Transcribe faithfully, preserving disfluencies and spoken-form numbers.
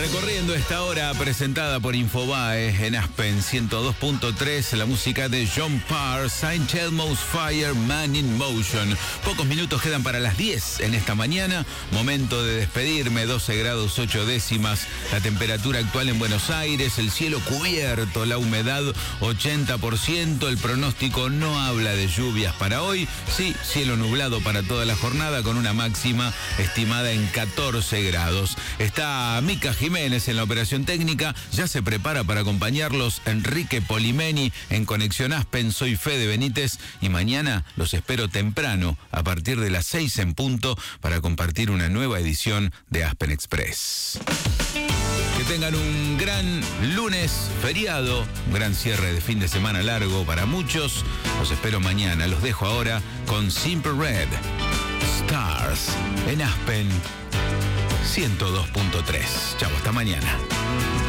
Recorriendo esta hora presentada por Infobae en Aspen ciento dos punto tres, la música de John Parr, Saint Elmo's Fire, Man in Motion. Pocos minutos quedan para las diez en esta mañana, momento de despedirme, doce grados ocho décimas, la temperatura actual en Buenos Aires, el cielo cubierto, la humedad ochenta por ciento, el pronóstico no habla de lluvias para hoy, sí, cielo nublado para toda la jornada con una máxima estimada en catorce grados. Está Mica Jiménez en la operación técnica, ya se prepara para acompañarlos Enrique Polimeni en Conexión Aspen. Soy Fede Benítez y mañana los espero temprano a partir de las seis en punto para compartir una nueva edición de Aspen Express. Que tengan un gran lunes feriado, un gran cierre de fin de semana largo para muchos. Los espero mañana, los dejo ahora con Simple Red, Stars en Aspen ciento dos punto tres. Chau, hasta mañana.